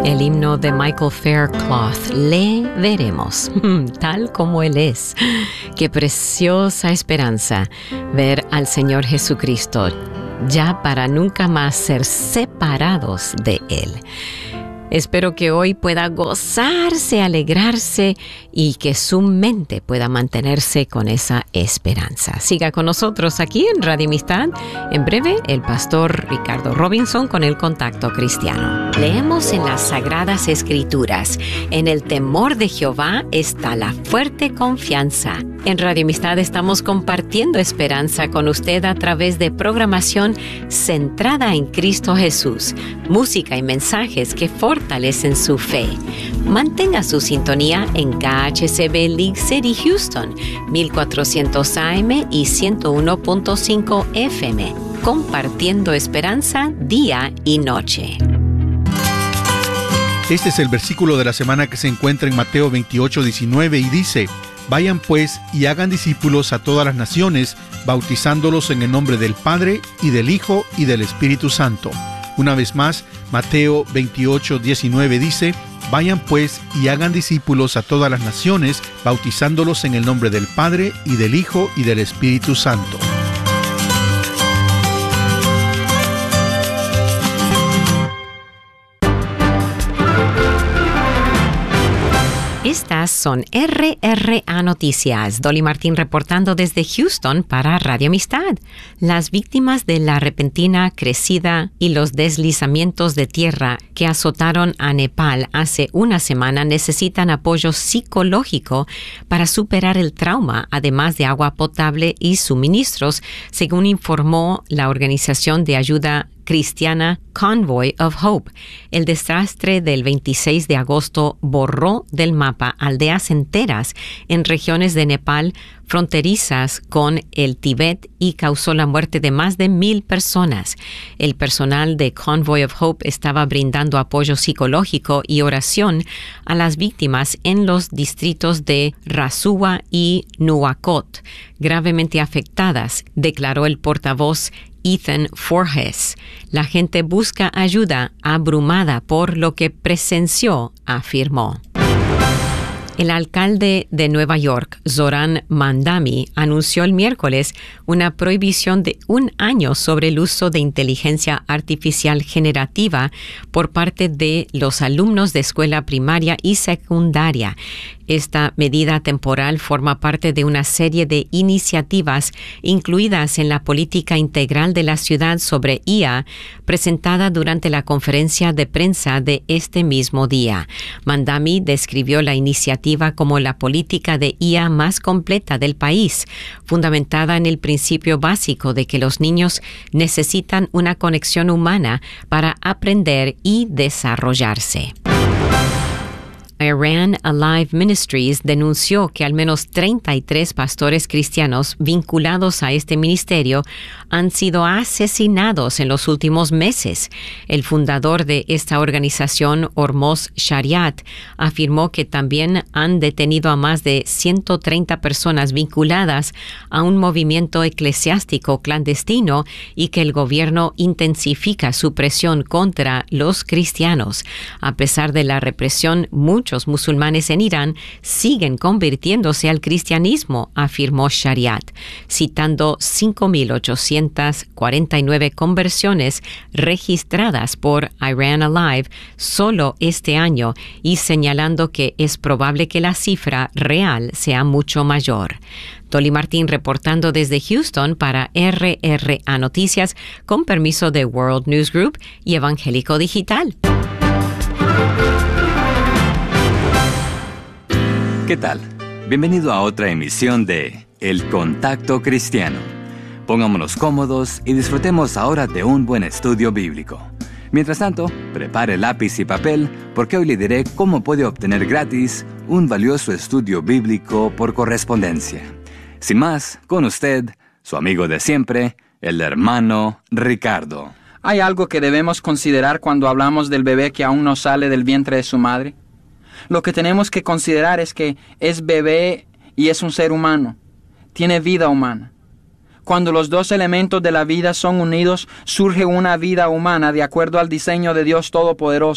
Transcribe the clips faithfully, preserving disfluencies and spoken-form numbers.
El himno de Michael Faircloth, Le veremos, tal como Él es. Qué preciosa esperanza ver al Señor Jesucristo, ya para nunca más ser separados de Él. Espero que hoy pueda gozarse, alegrarse y que su mente pueda mantenerse con esa esperanza. Siga con nosotros aquí en Radio Amistad. En breve, el pastor Ricardo Robinson con el Contacto Cristiano. Leemos en las Sagradas Escrituras: en el temor de Jehová está la fuerte confianza. En Radio Amistad estamos compartiendo esperanza con usted a través de programación centrada en Cristo Jesús, música y mensajes que fortalecen su fe. Mantenga su sintonía en K H C B League City, Houston, mil cuatrocientos A M y ciento uno punto cinco F M, compartiendo esperanza día y noche. Este es el versículo de la semana que se encuentra en Mateo veintiocho, diecinueve y dice: Vayan pues y hagan discípulos a todas las naciones, bautizándolos en el nombre del Padre, y del Hijo, y del Espíritu Santo. Una vez más, Mateo veintiocho, diecinueve dice: Vayan pues y hagan discípulos a todas las naciones, bautizándolos en el nombre del Padre, y del Hijo, y del Espíritu Santo. Estas son R R A Noticias. Dolly Martín reportando desde Houston para Radio Amistad. Las víctimas de la repentina crecida y los deslizamientos de tierra que azotaron a Nepal hace una semana necesitan apoyo psicológico para superar el trauma, además de agua potable y suministros, según informó la organización de ayuda cristiana Convoy of Hope. El desastre del veintiséis de agosto borró del mapa aldeas enteras en regiones de Nepal fronterizas con el Tíbet y causó la muerte de más de mil personas. El personal de Convoy of Hope estaba brindando apoyo psicológico y oración a las víctimas en los distritos de Rasuwa y Nuwakot, gravemente afectadas, declaró el portavoz Ethan Forges. La gente busca ayuda abrumada por lo que presenció, afirmó. El alcalde de Nueva York, Zoran Mandami, anunció el miércoles una prohibición de un año sobre el uso de inteligencia artificial generativa por parte de los alumnos de escuela primaria y secundaria. Esta medida temporal forma parte de una serie de iniciativas incluidas en la política integral de la ciudad sobre I A, presentada durante la conferencia de prensa de este mismo día. Mandami describió la iniciativa como la política de I A más completa del país, fundamentada en el principio básico de que los niños necesitan una conexión humana para aprender y desarrollarse. Iran Alive Ministries denunció que al menos treinta y tres pastores cristianos vinculados a este ministerio han sido asesinados en los últimos meses. El fundador de esta organización, Hormoz Shariat, afirmó que también han detenido a más de ciento treinta personas vinculadas a un movimiento eclesiástico clandestino y que el gobierno intensifica su presión contra los cristianos. A pesar de la represión, muchos Muchos musulmanes en Irán siguen convirtiéndose al cristianismo, afirmó Shariat, citando cinco mil ochocientas cuarenta y nueve conversiones registradas por Iran Alive solo este año y señalando que es probable que la cifra real sea mucho mayor. Dolly Martín reportando desde Houston para R R A Noticias con permiso de World News Group y Evangélico Digital. ¿Qué tal? Bienvenido a otra emisión de El Contacto Cristiano. Pongámonos cómodos y disfrutemos ahora de un buen estudio bíblico. Mientras tanto, prepare lápiz y papel porque hoy le diré cómo puede obtener gratis un valioso estudio bíblico por correspondencia. Sin más, con usted, su amigo de siempre, el hermano Ricardo. ¿Hay algo que debemos considerar cuando hablamos del bebé que aún no sale del vientre de su madre? Lo que tenemos que considerar es que es bebé y es un ser humano. Tiene vida humana. Cuando los dos elementos de la vida son unidos, surge una vida humana de acuerdo al diseño de Dios Todopoderoso.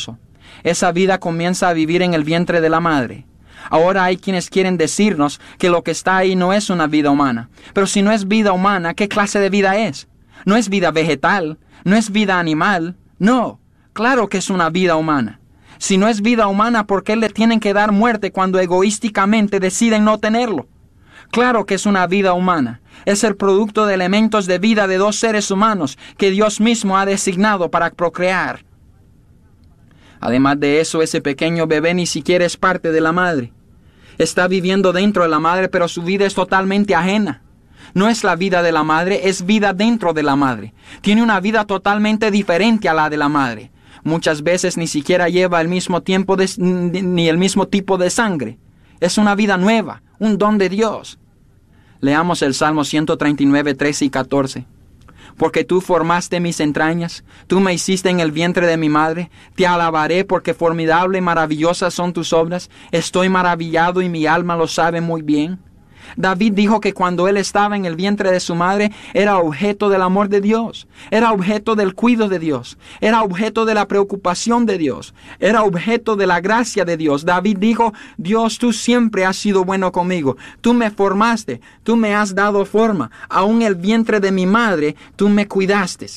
Esa vida comienza a vivir en el vientre de la madre. Ahora hay quienes quieren decirnos que lo que está ahí no es una vida humana. Pero si no es vida humana, ¿qué clase de vida es? No es vida vegetal, no es vida animal. No, claro que es una vida humana. Si no es vida humana, ¿por qué le tienen que dar muerte cuando egoísticamente deciden no tenerlo? Claro que es una vida humana. Es el producto de elementos de vida de dos seres humanos que Dios mismo ha designado para procrear. Además de eso, ese pequeño bebé ni siquiera es parte de la madre. Está viviendo dentro de la madre, pero su vida es totalmente ajena. No es la vida de la madre, es vida dentro de la madre. Tiene una vida totalmente diferente a la de la madre. Muchas veces ni siquiera lleva el mismo tiempo de, ni el mismo tipo de sangre. Es una vida nueva, un don de Dios. Leamos el Salmo ciento treinta y nueve, trece y catorce. Porque tú formaste mis entrañas, tú me hiciste en el vientre de mi madre. Te alabaré porque formidable y maravillosas son tus obras. Estoy maravillado y mi alma lo sabe muy bien. David dijo que cuando él estaba en el vientre de su madre, era objeto del amor de Dios, era objeto del cuidado de Dios, era objeto de la preocupación de Dios, era objeto de la gracia de Dios. David dijo, Dios, tú siempre has sido bueno conmigo, tú me formaste, tú me has dado forma, aún el vientre de mi madre, tú me cuidaste.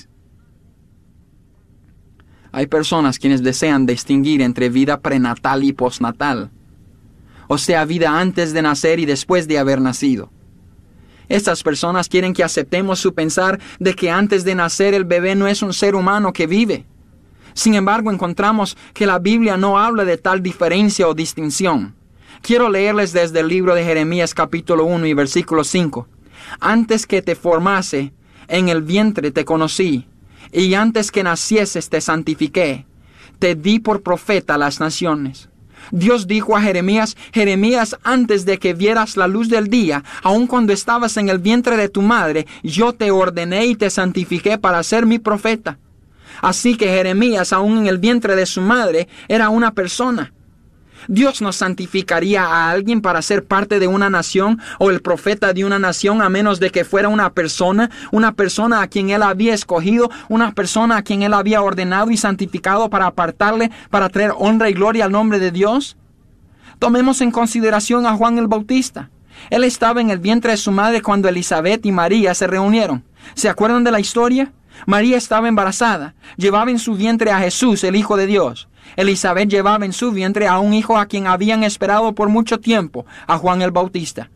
Hay personas quienes desean distinguir entre vida prenatal y postnatal, o sea, vida antes de nacer y después de haber nacido. Estas personas quieren que aceptemos su pensar de que antes de nacer el bebé no es un ser humano que vive. Sin embargo, encontramos que la Biblia no habla de tal diferencia o distinción. Quiero leerles desde el libro de Jeremías capítulo uno y versículo cinco. Antes que te formase, en el vientre te conocí, y antes que nacieses te santifiqué. Te di por profeta a las naciones. Dios dijo a Jeremías, Jeremías, antes de que vieras la luz del día, aun cuando estabas en el vientre de tu madre, yo te ordené y te santifiqué para ser mi profeta. Así que Jeremías, aun en el vientre de su madre, era una persona. Dios no santificaría a alguien para ser parte de una nación o el profeta de una nación a menos de que fuera una persona, una persona a quien Él había escogido, una persona a quien Él había ordenado y santificado para apartarle, para traer honra y gloria al nombre de Dios. Tomemos en consideración a Juan el Bautista. Él estaba en el vientre de su madre cuando Elizabeth y María se reunieron. ¿Se acuerdan de la historia? María estaba embarazada, llevaba en su vientre a Jesús, el Hijo de Dios. Elizabeth llevaba en su vientre a un hijo a quien habían esperado por mucho tiempo, a Juan el Bautista.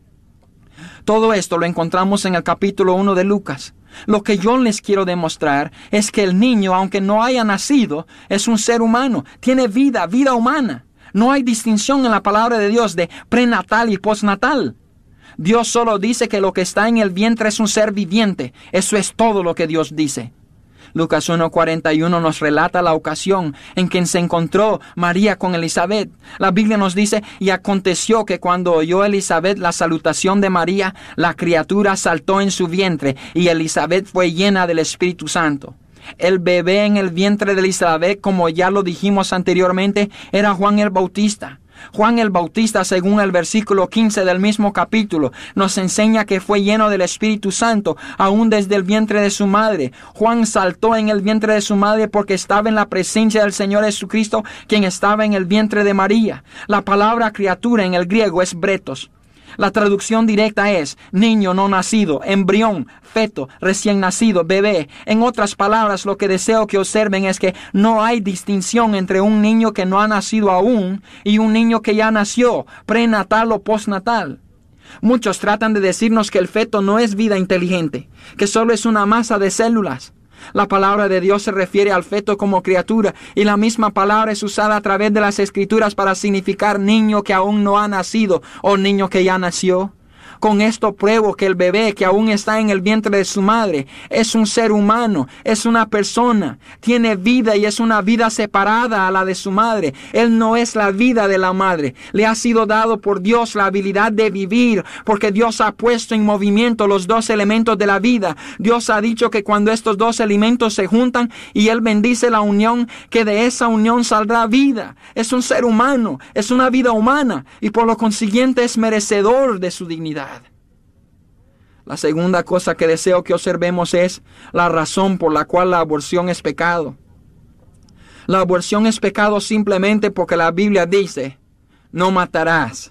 Todo esto lo encontramos en el capítulo uno de Lucas. Lo que yo les quiero demostrar es que el niño, aunque no haya nacido, es un ser humano, tiene vida, vida humana. No hay distinción en la palabra de Dios de prenatal y postnatal. Dios solo dice que lo que está en el vientre es un ser viviente. Eso es todo lo que Dios dice. Lucas uno cuarenta y uno nos relata la ocasión en que se encontró María con Elizabeth. La Biblia nos dice, y aconteció que cuando oyó Elizabeth la salutación de María, la criatura saltó en su vientre, y Elizabeth fue llena del Espíritu Santo. El bebé en el vientre de Elizabeth, como ya lo dijimos anteriormente, era Juan el Bautista. Juan el Bautista, según el versículo quince del mismo capítulo, nos enseña que fue lleno del Espíritu Santo, aún desde el vientre de su madre. Juan saltó en el vientre de su madre porque estaba en la presencia del Señor Jesucristo, quien estaba en el vientre de María. La palabra criatura en el griego es bretos. La traducción directa es niño no nacido, embrión, feto, recién nacido, bebé. En otras palabras, lo que deseo que observen es que no hay distinción entre un niño que no ha nacido aún y un niño que ya nació, prenatal o postnatal. Muchos tratan de decirnos que el feto no es vida inteligente, que solo es una masa de células. La palabra de Dios se refiere al feto como criatura, y la misma palabra es usada a través de las Escrituras para significar niño que aún no ha nacido o niño que ya nació. Con esto pruebo que el bebé que aún está en el vientre de su madre es un ser humano, es una persona, tiene vida y es una vida separada a la de su madre. Él no es la vida de la madre. Le ha sido dado por Dios la habilidad de vivir, porque Dios ha puesto en movimiento los dos elementos de la vida. Dios ha dicho que cuando estos dos elementos se juntan y Él bendice la unión, que de esa unión saldrá vida. Es un ser humano, es una vida humana y por lo consiguiente es merecedor de su dignidad. La segunda cosa que deseo que observemos es la razón por la cual la aborción es pecado. La aborción es pecado simplemente porque la Biblia dice, no matarás.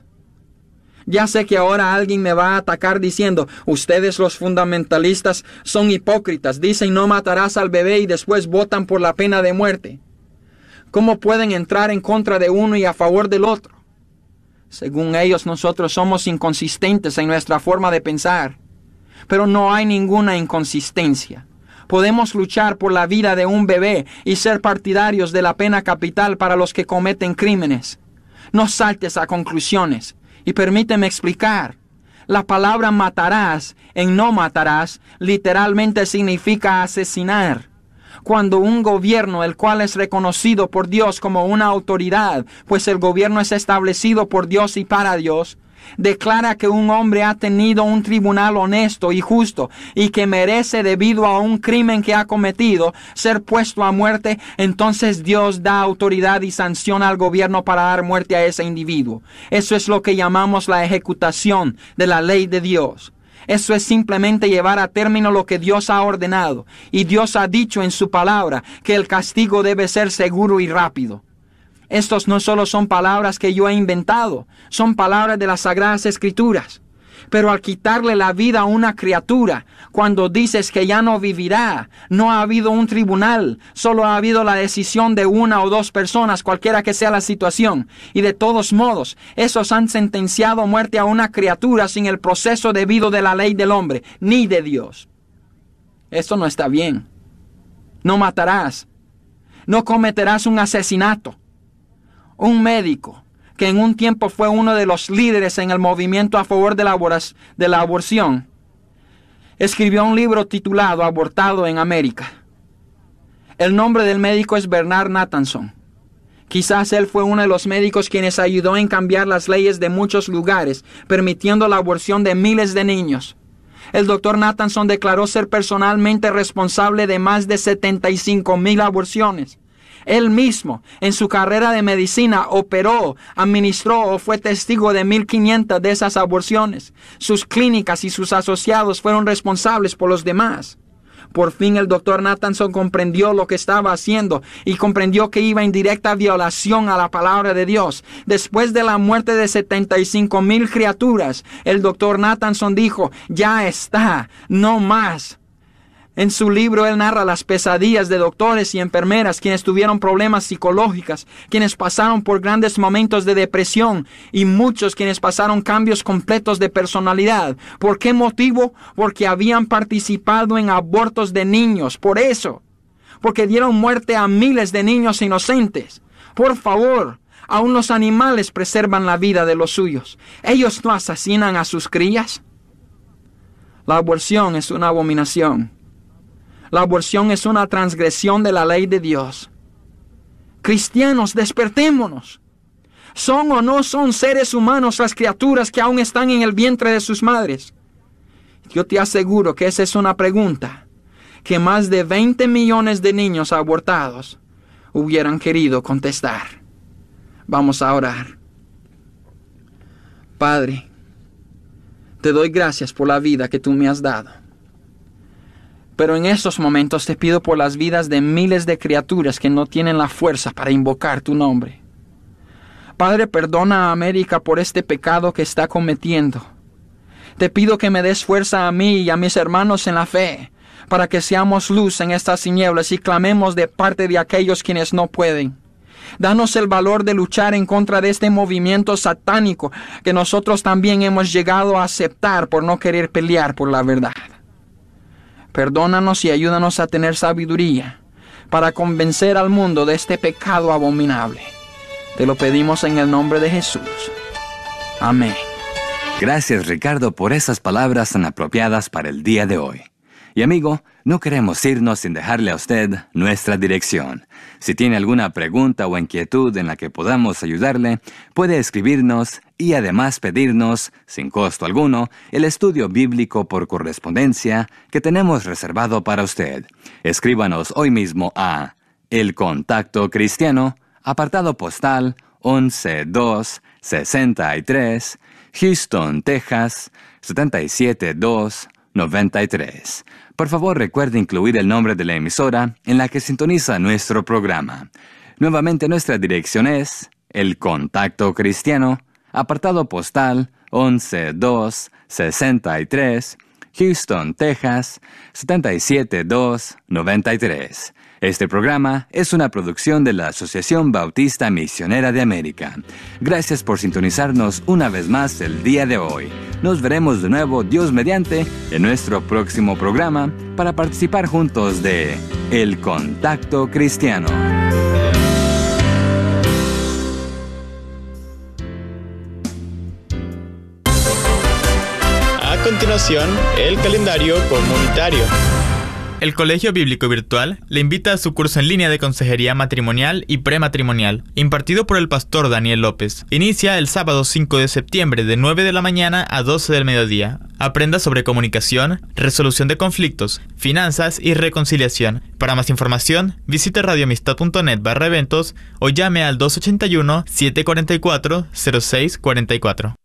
Ya sé que ahora alguien me va a atacar diciendo, ustedes los fundamentalistas son hipócritas, dicen no matarás al bebé y después votan por la pena de muerte. ¿Cómo pueden entrar en contra de uno y a favor del otro? Según ellos, nosotros somos inconsistentes en nuestra forma de pensar. Pero no hay ninguna inconsistencia. Podemos luchar por la vida de un bebé y ser partidarios de la pena capital para los que cometen crímenes. No saltes a conclusiones y permíteme explicar. La palabra matarás en no matarás literalmente significa asesinar. Cuando un gobierno, el cual es reconocido por Dios como una autoridad, pues el gobierno es establecido por Dios y para Dios, declara que un hombre ha tenido un tribunal honesto y justo y que merece, debido a un crimen que ha cometido, ser puesto a muerte, entonces Dios da autoridad y sanción al gobierno para dar muerte a ese individuo. Eso es lo que llamamos la ejecutación de la ley de Dios. Eso es simplemente llevar a término lo que Dios ha ordenado, y Dios ha dicho en su palabra que el castigo debe ser seguro y rápido. Estos no solo son palabras que yo he inventado, son palabras de las Sagradas Escrituras. Pero al quitarle la vida a una criatura, cuando dices que ya no vivirá, no ha habido un tribunal, solo ha habido la decisión de una o dos personas, cualquiera que sea la situación. Y de todos modos, esos han sentenciado muerte a una criatura sin el proceso debido de la ley del hombre, ni de Dios. Esto no está bien. No matarás. No cometerás un asesinato. Un médico, que en un tiempo fue uno de los líderes en el movimiento a favor de la, de la aborción, escribió un libro titulado Abortado en América. El nombre del médico es Bernard Nathanson. Quizás él fue uno de los médicos quienes ayudó en cambiar las leyes de muchos lugares, permitiendo la aborción de miles de niños. El doctor Nathanson declaró ser personalmente responsable de más de setenta y cinco mil aborciones. Él mismo, en su carrera de medicina, operó, administró o fue testigo de mil quinientas de esas aborciones. Sus clínicas y sus asociados fueron responsables por los demás. Por fin el doctor Nathanson comprendió lo que estaba haciendo y comprendió que iba en directa violación a la palabra de Dios. Después de la muerte de setenta y cinco mil criaturas, el doctor Nathanson dijo, ya está, no más. En su libro él narra las pesadillas de doctores y enfermeras quienes tuvieron problemas psicológicos, quienes pasaron por grandes momentos de depresión y muchos quienes pasaron cambios completos de personalidad. ¿Por qué motivo? Porque habían participado en abortos de niños. Por eso. Porque dieron muerte a miles de niños inocentes. Por favor, aún los animales preservan la vida de los suyos. ¿Ellos no asesinan a sus crías? La aborción es una abominación. La aborción es una transgresión de la ley de Dios. Cristianos, despertémonos. ¿Son o no son seres humanos las criaturas que aún están en el vientre de sus madres? Yo te aseguro que esa es una pregunta que más de veinte millones de niños abortados hubieran querido contestar. Vamos a orar. Padre, te doy gracias por la vida que tú me has dado. Pero en estos momentos te pido por las vidas de miles de criaturas que no tienen la fuerza para invocar tu nombre. Padre, perdona a América por este pecado que está cometiendo. Te pido que me des fuerza a mí y a mis hermanos en la fe, para que seamos luz en estas tinieblas y clamemos de parte de aquellos quienes no pueden. Danos el valor de luchar en contra de este movimiento satánico que nosotros también hemos llegado a aceptar por no querer pelear por la verdad. Perdónanos y ayúdanos a tener sabiduría para convencer al mundo de este pecado abominable. Te lo pedimos en el nombre de Jesús. Amén. Gracias, Ricardo, por esas palabras tan apropiadas para el día de hoy. Y amigo, no queremos irnos sin dejarle a usted nuestra dirección. Si tiene alguna pregunta o inquietud en la que podamos ayudarle, puede escribirnos y además pedirnos, sin costo alguno, el estudio bíblico por correspondencia que tenemos reservado para usted. Escríbanos hoy mismo a El Contacto Cristiano, apartado postal once dos sesenta y tres, Houston, Texas, siete siete dos noventa y tres. Por favor, recuerde incluir el nombre de la emisora en la que sintoniza nuestro programa. Nuevamente nuestra dirección es El Contacto Cristiano, apartado postal once dos sesenta y tres, Houston, Texas siete siete dos nueve tres. Este programa es una producción de la Asociación Bautista Misionera de América. Gracias por sintonizarnos una vez más el día de hoy. Nos veremos de nuevo, Dios mediante, en nuestro próximo programa para participar juntos de El Contacto Cristiano. A continuación, el calendario comunitario. El Colegio Bíblico Virtual le invita a su curso en línea de consejería matrimonial y prematrimonial, impartido por el pastor Daniel López. Inicia el sábado cinco de septiembre de nueve de la mañana a doce del mediodía. Aprenda sobre comunicación, resolución de conflictos, finanzas y reconciliación. Para más información, visite radioamistad punto net barra eventos o llame al dos ochenta y uno, siete cuarenta y cuatro, cero seis cuarenta y cuatro.